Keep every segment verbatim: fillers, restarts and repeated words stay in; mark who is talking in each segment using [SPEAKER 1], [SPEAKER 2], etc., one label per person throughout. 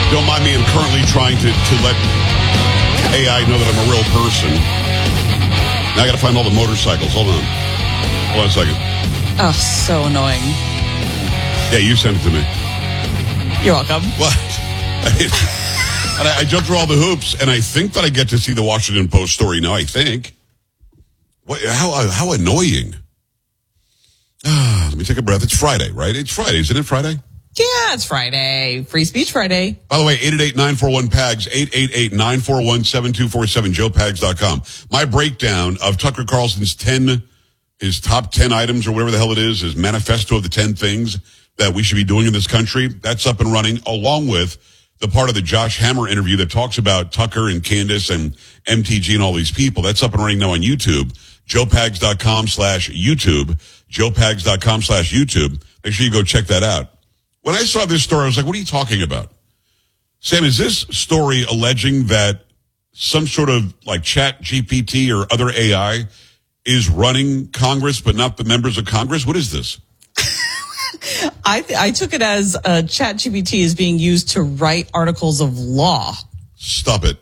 [SPEAKER 1] Don't mind me, I'm currently trying to, to let A I know that I'm a real person. Now I got to find all the motorcycles. Hold on. Hold on a second.
[SPEAKER 2] Oh, so annoying.
[SPEAKER 1] Yeah, you sent it to me.
[SPEAKER 2] You're welcome.
[SPEAKER 1] What? And I, I jumped through all the hoops, and I think that I get to see the Washington Post story now, I think. What? How, how annoying. Ah, let me take a breath. It's Friday, right? It's Friday. Isn't it Friday?
[SPEAKER 2] Yeah, it's Friday. Free Speech Friday.
[SPEAKER 1] By the way, eight eight eight, nine four one, P A G S, eight eight eight, nine four one, seven two four seven, joe pags dot com. My breakdown of Tucker Carlson's ten, his top ten items or whatever the hell it is, his manifesto of the ten things that we should be doing in this country, that's up and running, along with the part of the Josh Hammer interview that talks about Tucker and Candace and M T G and all these people. That's up and running now on YouTube, joe pags dot com slash YouTube, joe pags dot com slash YouTube. Make sure you go check that out. When I saw this story, I was like, what are you talking about? Sam, is this story alleging that some sort of like Chat G P T or other A I is running Congress, but not the members of Congress? What is this?
[SPEAKER 2] I th- I took it as uh, Chat G P T is being used to write articles of law.
[SPEAKER 1] Stop it.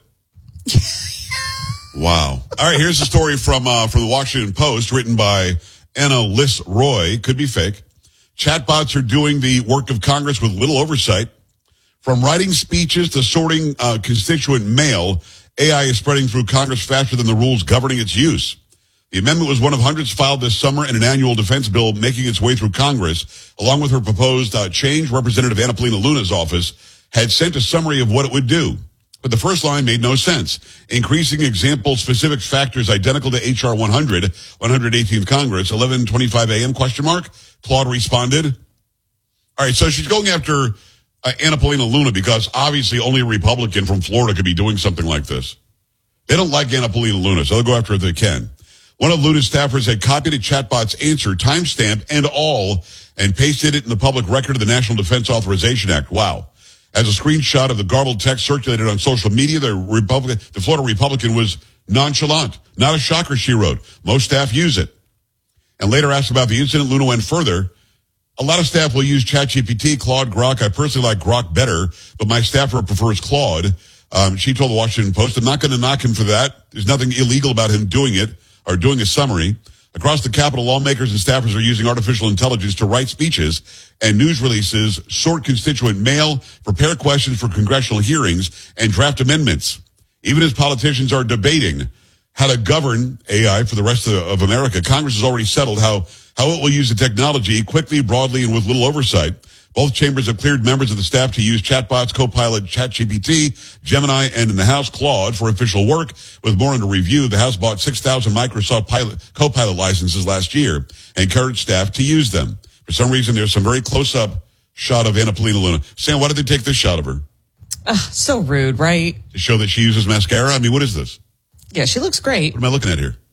[SPEAKER 1] Wow. All right, here's the story from uh, from the Washington Post, written by Anna Liss Roy. Could be fake. Chatbots are doing the work of Congress with little oversight. From writing speeches to sorting uh, constituent mail, A I is spreading through Congress faster than the rules governing its use. The amendment was one of hundreds filed this summer in an annual defense bill making its way through Congress. Along with her proposed uh, change, Representative Anna Paulina Luna's office had sent a summary of what it would do. But the first line made no sense. Increasing example-specific factors identical to H R one hundred, one hundred eighteenth Congress, eleven twenty-five a.m., question mark. Claude responded. All right, so she's going after uh, Anna Paulina Luna because obviously only a Republican from Florida could be doing something like this. They don't like Anna Paulina Luna, so they'll go after her if they can. One of Luna's staffers had copied a chatbot's answer, timestamp and all, and pasted it in the public record of the National Defense Authorization Act. Wow. As a screenshot of the garbled text circulated on social media, the Republican, the Florida Republican was nonchalant. Not a shocker, she wrote. Most staff use it. And later asked about the incident, Luna went further. A lot of staff will use ChatGPT, Claude, Grok. I personally like Grok better, but my staffer prefers Claude. Um, she told the Washington Post, I'm not going to knock him for that. There's nothing illegal about him doing it or doing a summary. Across the Capitol, lawmakers and staffers are using artificial intelligence to write speeches and news releases, sort constituent mail, prepare questions for congressional hearings, and draft amendments. Even as politicians are debating how to govern A I for the rest of, of America, Congress has already settled how, how it will use the technology quickly, broadly, and with little oversight. Both chambers have cleared members of the staff to use chatbots, Copilot, ChatGPT, Gemini, and in the House, Claude, for official work. With more under review, the House bought six thousand Microsoft Pilot, Copilot licenses last year and encouraged staff to use them. For some reason, there's some very close-up shot of Anna Paulina Luna. Sam, why did they take this shot of her?
[SPEAKER 2] Uh, so rude, right?
[SPEAKER 1] To show that she uses mascara? I mean, what is this?
[SPEAKER 2] Yeah, she looks great.
[SPEAKER 1] What am I looking at here?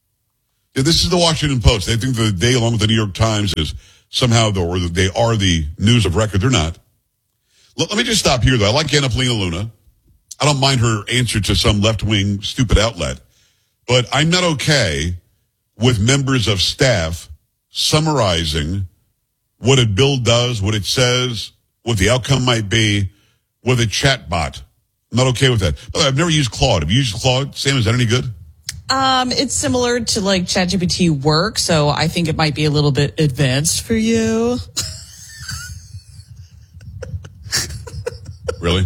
[SPEAKER 1] Yeah, this is the Washington Post. They think the day, along with the New York Times, is somehow, the, or they are the news of record. They're not. Let, let me just stop here, though. I like Anna Paulina Luna. I don't mind her answer to some left-wing stupid outlet. But I'm not okay with members of staff summarizing what a bill does, what it says, what the outcome might be with a chat bot. I'm not okay with that. By the way, I've never used Claude. Have you used Claude? Sam, is that any good?
[SPEAKER 2] Um, it's similar to like ChatGPT work, so I think it might be a little bit advanced for you.
[SPEAKER 1] Really?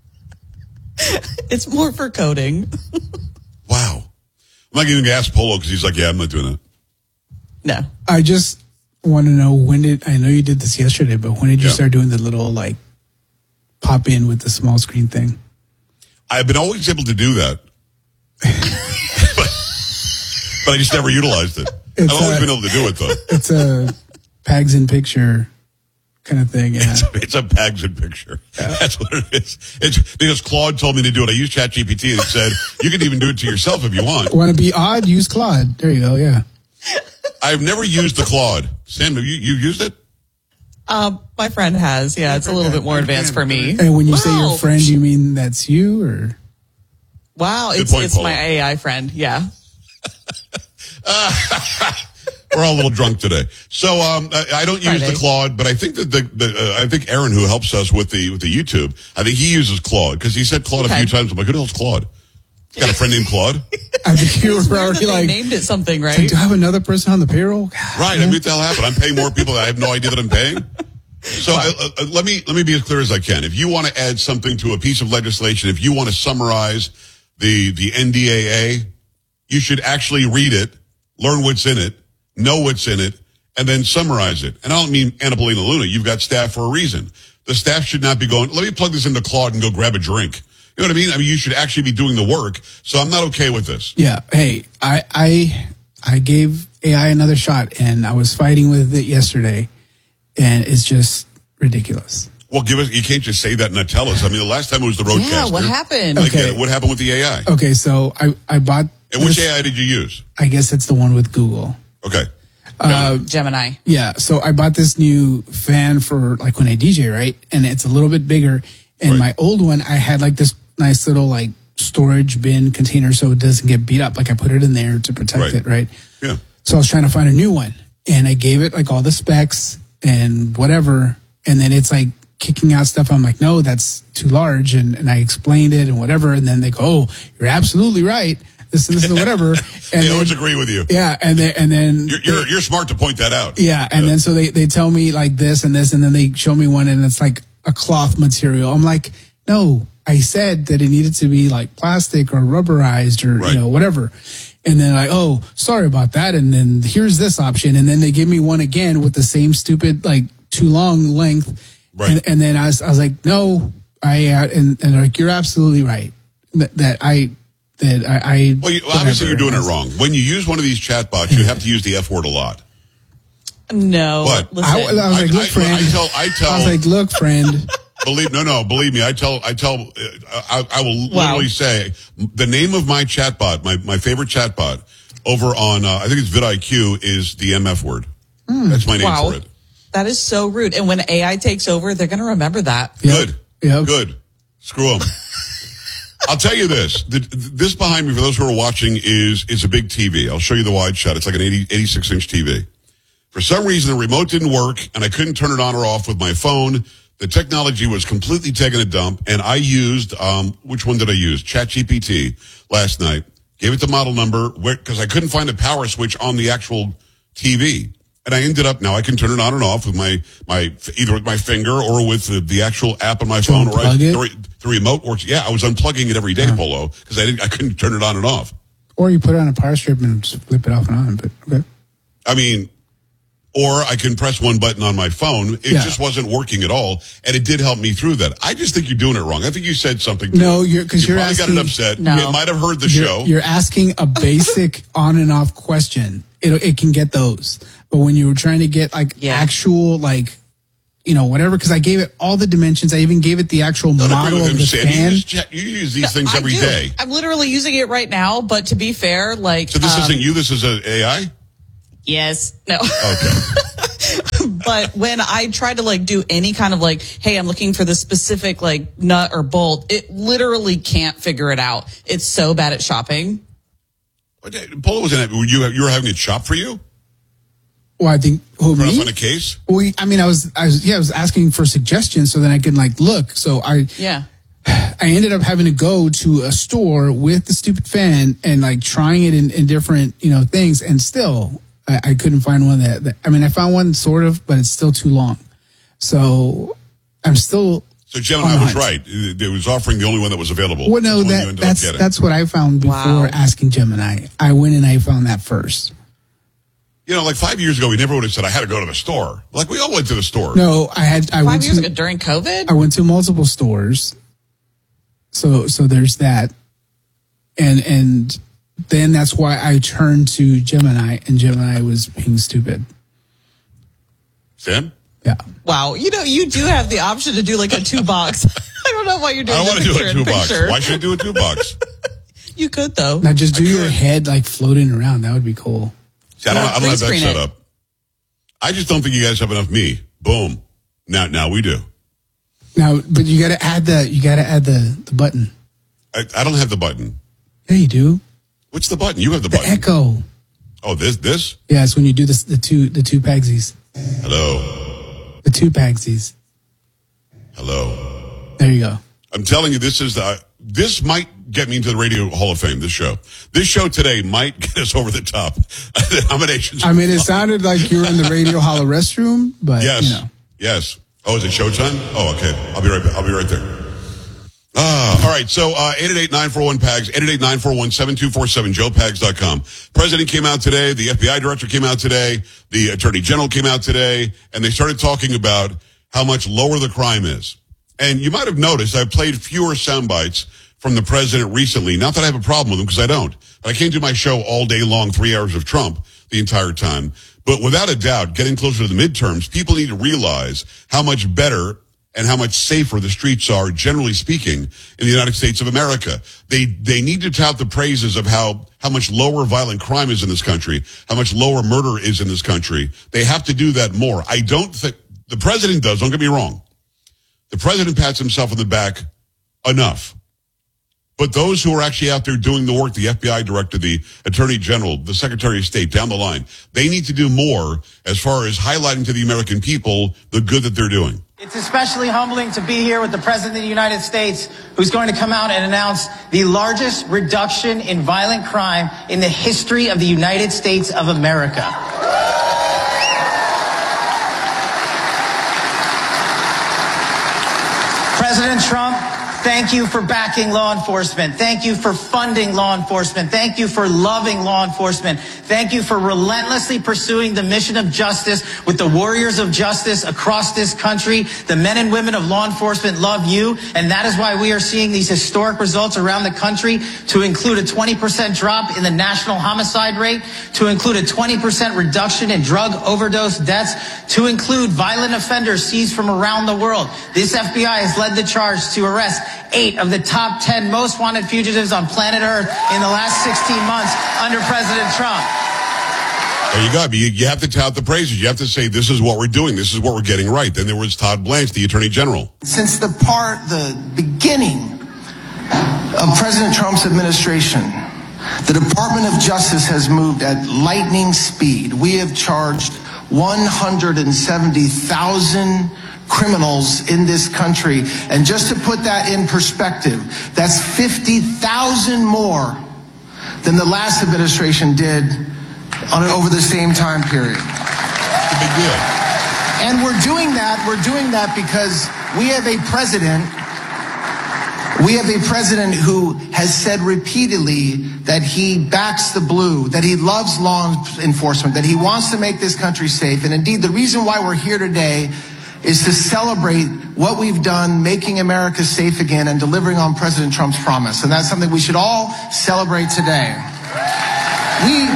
[SPEAKER 2] It's more for coding.
[SPEAKER 1] Wow. I'm not going to ask Polo because he's like, yeah, I'm not doing that.
[SPEAKER 2] No.
[SPEAKER 3] I just want to know when did, I know you did this yesterday, but when did you
[SPEAKER 1] Yeah.
[SPEAKER 3] start doing the little like pop in with the small screen thing?
[SPEAKER 1] I've been always able to do that. but, but I just never utilized it.
[SPEAKER 3] It's
[SPEAKER 1] I've always
[SPEAKER 3] a-
[SPEAKER 1] been able to do it, though.
[SPEAKER 3] It's a Pags in picture kind of thing. Yeah.
[SPEAKER 1] It's, it's a Pags in picture. Yeah. That's what it is. It's because Claude told me to do it. I used ChatGPT and it said, you can even do it to yourself if you want.
[SPEAKER 3] Want to be odd? Use Claude. There you go. Yeah.
[SPEAKER 1] I've never used the Claude. Sam, have you, you used it?
[SPEAKER 2] Um, my friend has. Yeah, it's a little bit more advanced for me.
[SPEAKER 3] And when you say
[SPEAKER 2] Wow.
[SPEAKER 3] your friend, you mean that's you or?
[SPEAKER 2] Wow,
[SPEAKER 1] Good
[SPEAKER 2] it's
[SPEAKER 1] point,
[SPEAKER 2] it's
[SPEAKER 1] Paula.
[SPEAKER 2] my A I friend. Yeah.
[SPEAKER 1] We're all a little drunk today. So um, I, I don't use
[SPEAKER 2] Friday.
[SPEAKER 1] the Claude, but I think that the, the uh, I think Aaron, who helps us with the with the YouTube, I think he uses Claude because he said Claude
[SPEAKER 2] Okay.
[SPEAKER 1] a few times. I'm like, who the hell's Claude? You got a friend named Claude?
[SPEAKER 3] I think you
[SPEAKER 2] It's
[SPEAKER 3] were
[SPEAKER 2] weird that
[SPEAKER 3] already
[SPEAKER 2] they
[SPEAKER 3] like,
[SPEAKER 2] named it something,
[SPEAKER 3] like,
[SPEAKER 2] right?
[SPEAKER 3] do I have another person on the payroll? God,
[SPEAKER 1] Right. I mean, what the hell happened? I'm paying more people that I have no idea that I'm paying. So uh, uh, let me let me be as clear as I can. If you want to add something to a piece of legislation, if you want to summarize the the N D A A, you should actually read it, learn what's in it, know what's in it, and then summarize it. And I don't mean Anna Paulina Luna. You've got staff for a reason. The staff should not be going, let me plug this into Claude and go grab a drink. You know what I mean? I mean, you should actually be doing the work. So I'm not okay with this.
[SPEAKER 3] Yeah. Hey, I, I, I gave A I another shot and I was fighting with it yesterday and it's just ridiculous.
[SPEAKER 1] Well, give us, you can't just say that and not tell us. I mean, the last time it was the Roadcaster.
[SPEAKER 2] Yeah, what happened?
[SPEAKER 1] Like,
[SPEAKER 3] Okay.
[SPEAKER 1] uh, what happened with the A I?
[SPEAKER 3] Okay. So I, I bought,
[SPEAKER 1] And which
[SPEAKER 3] this-
[SPEAKER 1] A I did you use?
[SPEAKER 3] I guess it's the one with Google.
[SPEAKER 1] Okay.
[SPEAKER 2] Gemini.
[SPEAKER 3] Yeah. So I bought this new fan for like when I D J, right? And it's a little bit bigger. And
[SPEAKER 1] Right.
[SPEAKER 3] my old one, I had like this nice little like storage bin container so it doesn't get beat up. Like I put it in there to protect
[SPEAKER 1] Right.
[SPEAKER 3] it, right?
[SPEAKER 1] Yeah.
[SPEAKER 3] So I was trying to find a new one and I gave it like all the specs and whatever. And then it's like kicking out stuff. I'm like, no, that's too large. And, and I explained it and whatever. And then they go, oh, you're absolutely right. This, this is whatever. And
[SPEAKER 1] They
[SPEAKER 3] then,
[SPEAKER 1] always agree with you.
[SPEAKER 3] yeah. And then, and then
[SPEAKER 1] You're, you're, you're smart to point that out.
[SPEAKER 3] yeah. And then so they, they tell me like this and this, and then they show me one and it's like a cloth material. I'm like, no, I said that it needed to be like plastic or rubberized or,
[SPEAKER 1] Right.
[SPEAKER 3] you know, whatever. And then like, oh, sorry about that. And then here's this option. And then they give me one again with the same stupid, like too long length.
[SPEAKER 1] Right.
[SPEAKER 3] And, and then I was, I was like, no, I, uh, and, and they're like, you're absolutely right. That, that I, that I, I
[SPEAKER 1] Well, you, obviously you're doing it wrong. When you use one of these chatbots, you have to use the F word a lot.
[SPEAKER 2] No.
[SPEAKER 1] What?
[SPEAKER 2] Listen.
[SPEAKER 3] I, I was like,
[SPEAKER 1] I-
[SPEAKER 3] look,
[SPEAKER 1] I-
[SPEAKER 3] friend.
[SPEAKER 1] I tell- I tell-
[SPEAKER 3] I was like, look, friend.
[SPEAKER 1] Believe no, no. Believe me, I tell, I tell, uh, I, I will
[SPEAKER 2] Wow.
[SPEAKER 1] literally say the name of my chatbot, my my favorite chatbot, over on uh, I think it's vidIQ, is the M F word. That's my name
[SPEAKER 2] Wow.
[SPEAKER 1] for it.
[SPEAKER 2] That is so rude. And when A I takes over, they're going to remember that.
[SPEAKER 3] Yep.
[SPEAKER 1] Good,
[SPEAKER 3] Yep.
[SPEAKER 1] good. Screw them. I'll tell you this. The, this behind me, for those who are watching, is is a big T V. I'll show you the wide shot. It's like an eighty, eighty-six inch T V. For some reason, the remote didn't work, and I couldn't turn it on or off with my phone. The technology was completely taking a dump, and I used, um, which one did I use? ChatGPT last night. Gave it the model number, because I couldn't find a power switch on the actual T V. And I ended up, now I can turn it on and off with my, my either with my finger or with the, the actual app on my phone. Or I,
[SPEAKER 3] unplug it?
[SPEAKER 1] the, the remote works. Yeah, I was unplugging it every day, Polo, because I didn't, I couldn't turn it on and off.
[SPEAKER 3] Or you put it on a power strip and just flip it off and on. But okay.
[SPEAKER 1] I mean, or I can press one button on my phone. It
[SPEAKER 3] Yeah.
[SPEAKER 1] just wasn't working at all, and it did help me through that. I just think you're doing it wrong. I think you said something. to
[SPEAKER 3] No,
[SPEAKER 1] it.
[SPEAKER 3] you're- 'cause
[SPEAKER 1] you
[SPEAKER 3] you're
[SPEAKER 1] probably got
[SPEAKER 3] asking-
[SPEAKER 1] it upset.
[SPEAKER 2] No.
[SPEAKER 1] You might have heard the
[SPEAKER 3] You're,
[SPEAKER 1] show.
[SPEAKER 3] you're asking a basic on and off question. It it can get those. But when you were trying to get like
[SPEAKER 2] Yeah.
[SPEAKER 3] actual like, you know, whatever, because I gave it all the dimensions. I even gave it the actual
[SPEAKER 1] Don't agree
[SPEAKER 3] model
[SPEAKER 1] with
[SPEAKER 3] of
[SPEAKER 1] him,
[SPEAKER 3] the
[SPEAKER 1] Sandy. You
[SPEAKER 3] fan.
[SPEAKER 1] use, chat- you use these things
[SPEAKER 2] I
[SPEAKER 1] every
[SPEAKER 2] do.
[SPEAKER 1] day.
[SPEAKER 2] I'm literally using it right now, but to be fair, like.
[SPEAKER 1] So this
[SPEAKER 2] um,
[SPEAKER 1] isn't you. This is a AI.
[SPEAKER 2] Yes. No.
[SPEAKER 1] Okay.
[SPEAKER 2] But when I try to like do any kind of like, hey, I'm looking for this specific like nut or bolt, it literally can't figure it out. It's so bad at shopping.
[SPEAKER 1] Polo was in it. Were you you were having it shop for you?
[SPEAKER 3] Well, I think who
[SPEAKER 1] Run
[SPEAKER 3] me?
[SPEAKER 1] up on a case.
[SPEAKER 3] Well, I mean, I was, I was, yeah, I was asking for suggestions so then I could like look. So I,
[SPEAKER 2] Yeah.
[SPEAKER 3] I ended up having to go to a store with the stupid fan and like trying it in, in different, you know, things. And still, I, I couldn't find one that, that, I mean, I found one sort of, but it's still too long. So I'm still.
[SPEAKER 1] So Gemini
[SPEAKER 3] on the
[SPEAKER 1] was
[SPEAKER 3] hunt.
[SPEAKER 1] right. It it was offering the only one that was available.
[SPEAKER 3] Well, no,
[SPEAKER 1] That's the one you
[SPEAKER 3] that,
[SPEAKER 1] ended up
[SPEAKER 3] that's,
[SPEAKER 1] getting.
[SPEAKER 3] that's what I found before
[SPEAKER 2] Wow.
[SPEAKER 3] asking Gemini. I went and I found that first.
[SPEAKER 1] You know, like five years ago, we never would have said I had to go to the store. Like we all went to the store.
[SPEAKER 3] No, I had, I
[SPEAKER 2] Five
[SPEAKER 3] went
[SPEAKER 2] years
[SPEAKER 3] to,
[SPEAKER 2] ago during COVID?
[SPEAKER 3] I went to multiple stores. So, so there's that. And, and then that's why I turned to Gemini and Gemini was being stupid.
[SPEAKER 1] Sam,
[SPEAKER 3] Yeah.
[SPEAKER 2] Wow. You know, you do have the option to do like a two box. I don't know why you're doing
[SPEAKER 1] I don't want to do
[SPEAKER 2] picture
[SPEAKER 1] a
[SPEAKER 2] in
[SPEAKER 1] two box.
[SPEAKER 2] picture.
[SPEAKER 1] Why should I do a two box?
[SPEAKER 2] You could though.
[SPEAKER 3] Now just do
[SPEAKER 1] I
[SPEAKER 3] your
[SPEAKER 1] could.
[SPEAKER 3] head like floating around. That would be cool.
[SPEAKER 1] See, I don't,
[SPEAKER 2] Yeah,
[SPEAKER 1] I don't
[SPEAKER 2] green
[SPEAKER 1] have that
[SPEAKER 2] screen
[SPEAKER 1] set
[SPEAKER 2] it.
[SPEAKER 1] up. I just don't think you guys have enough me. Boom. Now, now we do.
[SPEAKER 3] Now, but you got to add the, you got to add the, the button.
[SPEAKER 1] I, I don't have the button.
[SPEAKER 3] Yeah, you do.
[SPEAKER 1] What's the button? You have the,
[SPEAKER 3] The
[SPEAKER 1] button.
[SPEAKER 3] echo.
[SPEAKER 1] Oh, this, this?
[SPEAKER 3] Yeah, it's when you do this, the two, the two pagsies.
[SPEAKER 1] Hello.
[SPEAKER 3] The two pagsies.
[SPEAKER 1] Hello.
[SPEAKER 3] There you go.
[SPEAKER 1] I'm telling you, this is the, this might get me into the Radio Hall of Fame, this show. This show today might get us over the top. The nominations.
[SPEAKER 3] I mean, it sounded like you were in the Radio Hall of restroom, but,
[SPEAKER 1] yes.
[SPEAKER 3] you know.
[SPEAKER 1] Yes. Oh, is it showtime? Oh, okay. I'll be right back. I'll be right there. Ah, all right. So, uh, eight eight eight, nine four one, P A G S, eight eight eight, nine four one, seven two four seven, joe pags dot com. President came out today. The F B I director came out today. The Attorney General came out today. And they started talking about how much lower the crime is. And you might have noticed I've played fewer sound bites from the president recently. Not that I have a problem with him, because I don't. But I can't do my show all day long, three hours of Trump the entire time. But without a doubt, getting closer to the midterms, people need to realize how much better and how much safer the streets are, generally speaking, in the United States of America. They they need to tout the praises of how, how much lower violent crime is in this country, how much lower murder is in this country. They have to do that more. I don't think, the president does, don't get me wrong. The president pats himself on the back enough. But those who are actually out there doing the work, the F B I director, the Attorney General, the Secretary of State, down the line, they need to do more as far as highlighting to the American people the good that they're doing.
[SPEAKER 4] It's especially humbling to be here with the President of the United States, who's going to come out and announce the largest reduction in violent crime in the history of the United States of America. President Trump, thank you for backing law enforcement. Thank you for funding law enforcement. Thank you for loving law enforcement. Thank you for relentlessly pursuing the mission of justice with the warriors of justice across this country. The men and women of law enforcement love you, and that is why we are seeing these historic results around the country, to include a twenty percent drop in the national homicide rate, to include a twenty percent reduction in drug overdose deaths, to include violent offenders seized from around the world. This F B I has led the charge to arrest eight of the top ten most wanted fugitives on planet Earth in the last sixteen months under President Trump.
[SPEAKER 1] There you go. You, you have to tout the praises. You have to say, this is what we're doing. This is what we're getting right. Then there was Todd Blanche, the Attorney General.
[SPEAKER 5] Since the part, the beginning of President Trump's administration, the Department of Justice has moved at lightning speed. We have charged one hundred seventy thousand criminals in this country. And just to put that in perspective, that's fifty thousand more than the last administration did on over the same time period.
[SPEAKER 1] That's a big deal.
[SPEAKER 5] And we're doing that, we're doing that because we have a president, we have a president who has said repeatedly that he backs the blue, that he loves law enforcement, that he wants to make this country safe. And indeed, the reason why we're here today is to celebrate what we've done, making America safe again and delivering on President Trump's promise. And that's something we should all celebrate today. We...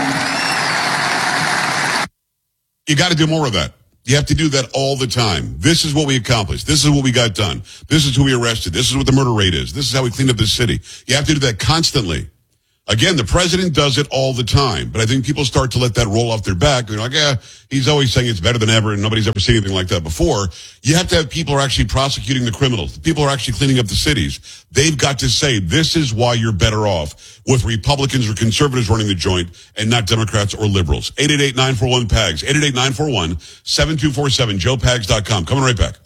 [SPEAKER 1] You got to do more of that. You have to do that all the time. This is what we accomplished. This is what we got done. This is who we arrested. This is what the murder rate is. This is how we cleaned up this city. You have to do that constantly. Again, the president does it all the time, but I think people start to let that roll off their back. They're like, yeah, he's always saying it's better than ever, and nobody's ever seen anything like that before. You have to have people who are actually prosecuting the criminals. People are actually cleaning up the cities. They've got to say, this is why you're better off with Republicans or conservatives running the joint and not Democrats or liberals. eight eight eight, nine four one, P A G S, eight eight eight, nine four one, seven two four seven, joe pags dot com. Coming right back.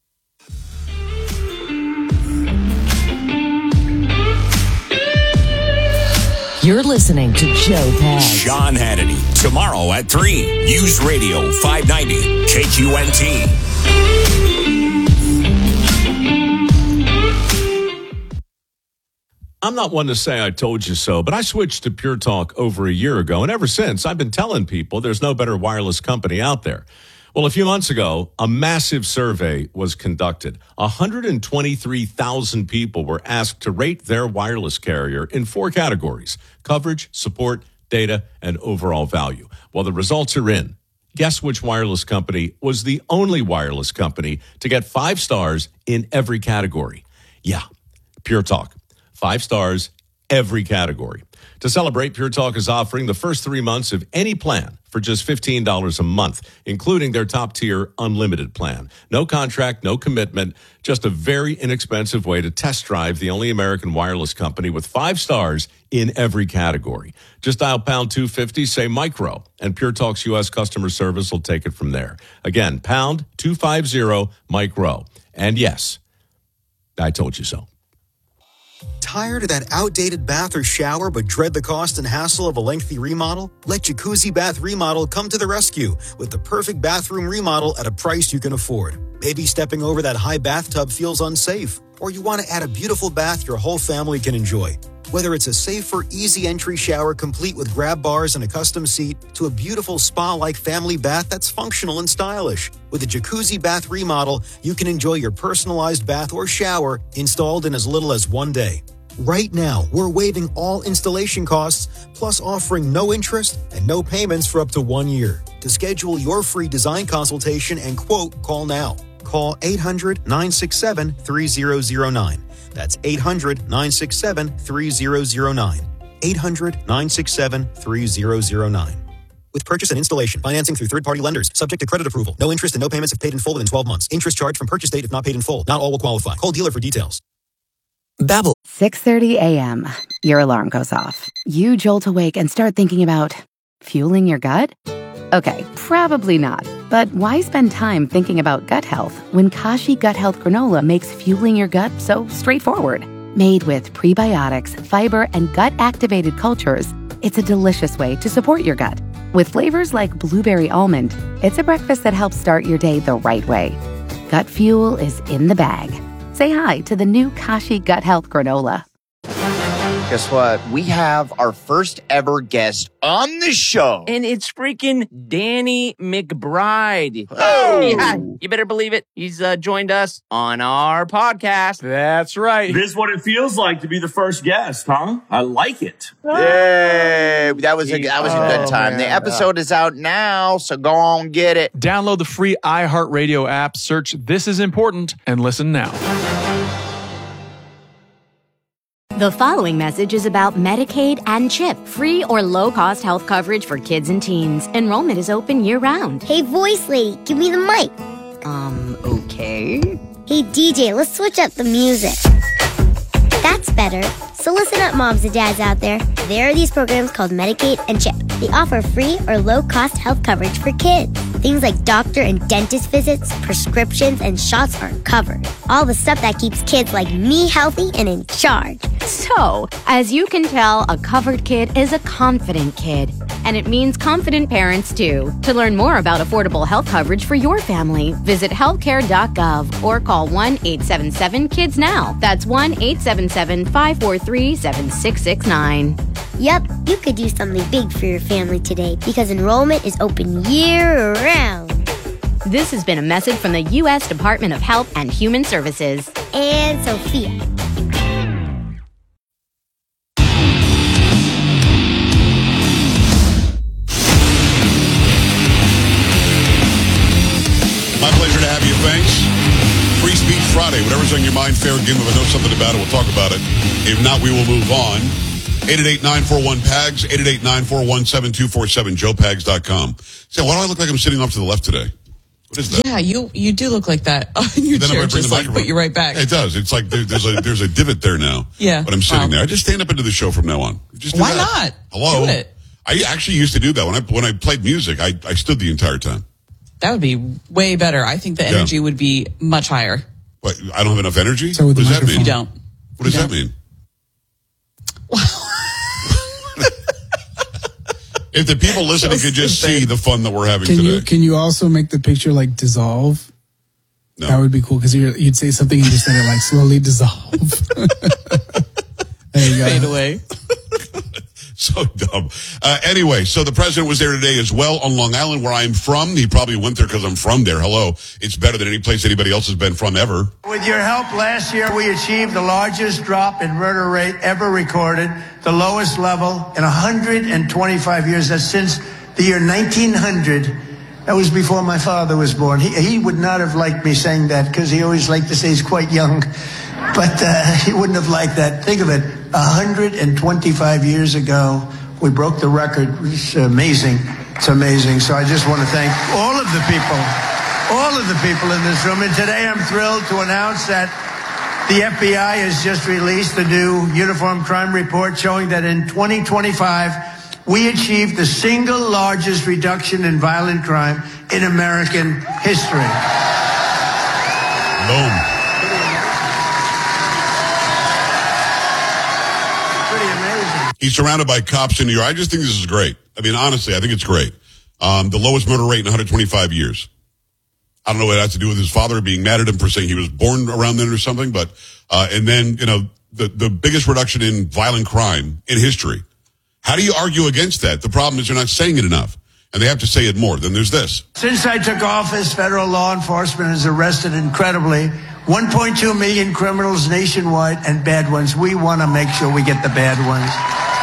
[SPEAKER 6] You're listening to Joe Pags.
[SPEAKER 7] Sean Hannity, tomorrow at three. News Radio five ninety, K Q N T.
[SPEAKER 8] I'm not one to say I told you so, but I switched to Pure Talk over a year ago, and ever since, I've been telling people there's no better wireless company out there. Well, a few months ago, a massive survey was conducted. one hundred twenty-three thousand people were asked to rate their wireless carrier in four categories: coverage, support, data, and overall value. Well, the results are in. Guess which wireless company was the only wireless company to get five stars in every category? Yeah, Pure Talk. Five stars every category. To celebrate, Pure Talk is offering the first three months of any plan for just fifteen dollars a month, including their top-tier unlimited plan. No contract, no commitment, just a very inexpensive way to test drive the only American wireless company with five stars in every category. Just dial pound two fifty, say micro, and Pure Talk's U S customer service will take it from there. Again, pound two fifty, micro. And yes, I told you so.
[SPEAKER 9] Tired of that outdated bath or shower but dread the cost and hassle of a lengthy remodel? Let Jacuzzi Bath Remodel come to the rescue with the perfect bathroom remodel at a price you can afford. Maybe stepping over that high bathtub feels unsafe, or you want to add a beautiful bath your whole family can enjoy. Whether it's a safer, easy entry shower complete with grab bars and a custom seat to a beautiful spa-like family bath that's functional and stylish. With a Jacuzzi Bath Remodel, you can enjoy your personalized bath or shower installed in as little as one day. Right now, we're waiving all installation costs, plus offering no interest and no payments for up to one year. To schedule your free design consultation and quote, call now. Call eight hundred, nine six seven, three zero zero nine. That's eight hundred, nine six seven, three zero zero nine. eight hundred, nine six seven, three zero zero nine. With purchase and installation, financing through third-party lenders, subject to credit approval. No interest and no payments if paid in full within twelve months. Interest charged from purchase date if not paid in full. Not all will qualify. Call dealer for details.
[SPEAKER 10] Babbel. six thirty a.m. Your alarm goes off. You jolt awake and start thinking about fueling your gut? Okay, probably not. But why spend time thinking about gut health when Kashi Gut Health Granola makes fueling your gut so straightforward? Made with prebiotics, fiber, and gut-activated cultures, it's a delicious way to support your gut. With flavors like blueberry almond, it's a breakfast that helps start your day the right way. Gut fuel is in the bag. Say hi to the new Kashi Gut Health Granola.
[SPEAKER 11] Guess what? We have our first ever guest on the show.
[SPEAKER 12] And it's freaking Danny McBride.
[SPEAKER 11] Oh!
[SPEAKER 12] Yeah, you better believe it. He's uh, joined us on our podcast.
[SPEAKER 13] That's right. This is what it feels like to be the first guest, huh? I like it.
[SPEAKER 11] Yay! That was a, that was a good time.
[SPEAKER 13] Oh,
[SPEAKER 11] the episode is out now, so go on, get it.
[SPEAKER 13] Download the free iHeartRadio app, search This Is Important, and listen now.
[SPEAKER 14] The following message is about Medicaid and CHIP, free or low-cost health coverage for kids and teens. Enrollment is open year-round.
[SPEAKER 15] Hey, voice lady, give me the mic.
[SPEAKER 14] Um, okay.
[SPEAKER 15] Hey, D J, let's switch up the music. That's better. So listen up, moms and dads out there. There are these programs called Medicaid and CHIP. They offer free or low-cost health coverage for kids. Things like doctor and dentist visits, prescriptions, and shots are covered. All the stuff that keeps kids like me healthy and in charge.
[SPEAKER 14] So, as you can tell, a covered kid is a confident kid. And it means confident parents, too. To learn more about affordable health coverage for your family, visit healthcare dot gov or call one eight seven seven kids now. That's one eight seven seven, five four three, seven six six nine.
[SPEAKER 15] Yep, you could do something big for your family today because enrollment is open year-round.
[SPEAKER 14] This has been a message from the U S Department of Health and Human Services.
[SPEAKER 15] And Sophia.
[SPEAKER 1] My pleasure to have you. Thanks. Free Speech Friday. Whatever's on your mind, fair game. If I know something about it, we'll talk about it. If not, we will move on. eight eight eight, nine four one, P A G S, eight eight eight, nine four one, seven two four seven, joe pags dot com. So why do I look like I'm sitting off to the left today? What is that?
[SPEAKER 2] Yeah, you you do look like that. Oh, your
[SPEAKER 1] Then
[SPEAKER 2] chair
[SPEAKER 1] I bring
[SPEAKER 2] just
[SPEAKER 1] the
[SPEAKER 2] like
[SPEAKER 1] microphone.
[SPEAKER 2] put you right back.
[SPEAKER 1] It does. It's like there, there's a there's a divot there now.
[SPEAKER 2] Yeah.
[SPEAKER 1] But I'm sitting
[SPEAKER 2] Wow.
[SPEAKER 1] there. I just stand up into the show from now on. Just do
[SPEAKER 2] Why
[SPEAKER 1] that.
[SPEAKER 2] not?
[SPEAKER 1] Hello.
[SPEAKER 2] Do it.
[SPEAKER 1] I actually used to do that when I when I played music. I, I stood the entire time.
[SPEAKER 2] That would be way better. I think the
[SPEAKER 1] Yeah.
[SPEAKER 2] energy would be much higher.
[SPEAKER 1] But I don't have enough energy.
[SPEAKER 3] So
[SPEAKER 1] what
[SPEAKER 3] with
[SPEAKER 1] does
[SPEAKER 3] the
[SPEAKER 1] that mean?
[SPEAKER 2] You don't.
[SPEAKER 1] What does
[SPEAKER 2] You
[SPEAKER 1] that
[SPEAKER 2] don't.
[SPEAKER 1] mean? If the people listening could just see the fun that we're having
[SPEAKER 3] Can
[SPEAKER 1] today.
[SPEAKER 3] you can you also make the picture like dissolve?
[SPEAKER 1] No.
[SPEAKER 3] That would be cool because you'd say something and just let it like slowly dissolve. There you go.
[SPEAKER 2] Fade away.
[SPEAKER 1] So dumb. Uh, anyway, so the president was there today as well on Long Island, where I'm from. He probably went there because I'm from there. Hello. It's better than any place anybody else has been from ever.
[SPEAKER 16] With your help, last year we achieved the largest drop in murder rate ever recorded, the lowest level in one hundred twenty-five years. That's since the year nineteen hundred. That was before my father was born. He, he would not have liked me saying that because he always liked to say he's quite young. But uh, he wouldn't have liked that. Think of it. one hundred twenty-five years ago. We broke the record. It's amazing. It's amazing. So I just want to thank all of the people, all of the people in this room. And today I'm thrilled to announce that the F B I has just released a new Uniform Crime Report showing that in twenty twenty-five, we achieved the single largest reduction in violent crime in American history.
[SPEAKER 1] Boom.
[SPEAKER 16] Pretty amazing.
[SPEAKER 1] He's surrounded by cops in New York. I just think this is great. I mean, honestly, I think it's great. Um, the lowest murder rate in one hundred twenty-five years. I don't know what it has to do with his father being mad at him for saying he was born around then or something, but, uh, and then, you know, the, the biggest reduction in violent crime in history. How do you argue against that? The problem is you're not saying it enough, and they have to say it more. Then there's this.
[SPEAKER 16] Since I took office, federal law enforcement has arrested incredibly one point two million criminals nationwide and bad ones. We want to make sure we get the bad ones.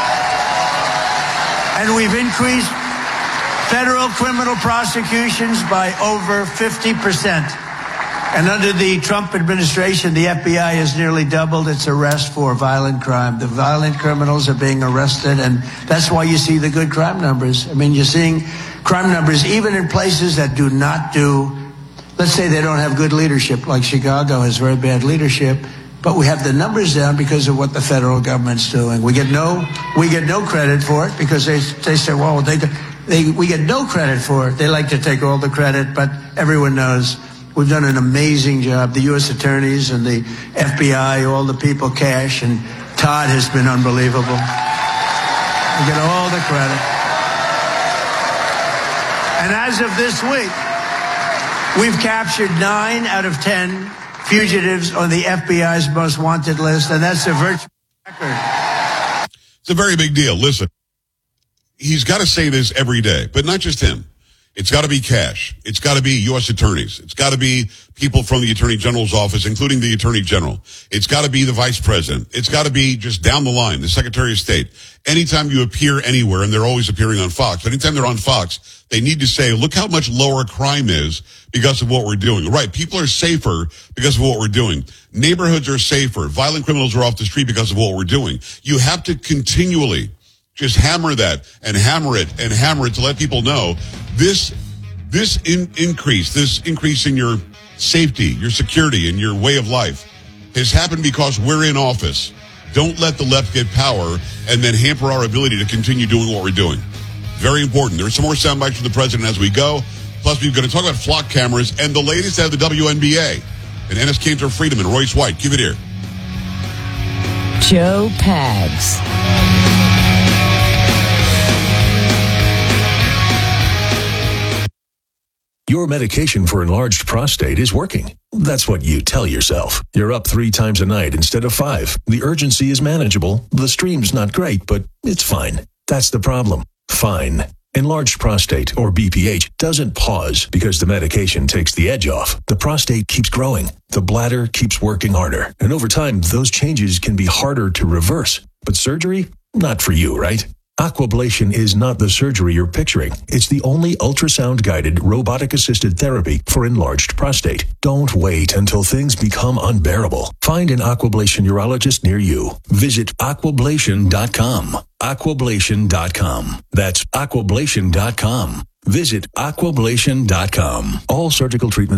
[SPEAKER 16] And we've increased federal criminal prosecutions by over fifty percent. And under the Trump administration, the F B I has nearly doubled its arrest for violent crime. The violent criminals are being arrested, and that's why you see the good crime numbers. I mean, you're seeing crime numbers even in places that do not do, let's say they don't have good leadership, like Chicago has very bad leadership, but we have the numbers down because of what the federal government's doing. We get no, we get no credit for it because they, they say, well, they, they, we get no credit for it. They like to take all the credit, but everyone knows we've done an amazing job. The U S attorneys and the F B I, all the people, Cash, and Todd has been unbelievable. We get all the credit. And as of this week, we've captured nine out of ten fugitives on the F B I's most wanted list, and that's a virtual record.
[SPEAKER 1] It's a very big deal. Listen, he's got to say this every day, but not just him. It's got to be Cash. It's got to be U S attorneys. It's got to be people from the Attorney General's office, including the Attorney General. It's got to be the Vice President. It's got to be just down the line, the Secretary of State. Anytime you appear anywhere, and they're always appearing on Fox, but anytime they're on Fox, they need to say, look how much lower crime is because of what we're doing. Right, people are safer because of what we're doing. Neighborhoods are safer. Violent criminals are off the street because of what we're doing. You have to continually just hammer that and hammer it and hammer it to let people know this this in, increase, this increase in your safety, your security, and your way of life has happened because we're in office. Don't let the left get power and then hamper our ability to continue doing what we're doing. Very important. There's some more sound bites from the president as we go. Plus, we're going to talk about flock cameras and the latest out of the W N B A. And Ennis Cantor Freedom and Royce White. Give it here.
[SPEAKER 6] Joe Pags.
[SPEAKER 17] Your medication for enlarged prostate is working. That's what you tell yourself. You're up three times a night instead of five. The urgency is manageable. The stream's not great, but it's fine. That's the problem. Fine. Enlarged prostate, or B P H, doesn't pause because the medication takes the edge off. The prostate keeps growing. The bladder keeps working harder. And over time, those changes can be harder to reverse. But surgery? Not for you, right? Aquablation is not the surgery you're picturing. It's the only ultrasound-guided, robotic-assisted therapy for enlarged prostate. Don't wait until things become unbearable. Find an Aquablation urologist near you. Visit aquablation dot com. aquablation dot com. That's aquablation dot com. Visit aquablation dot com. All surgical treatment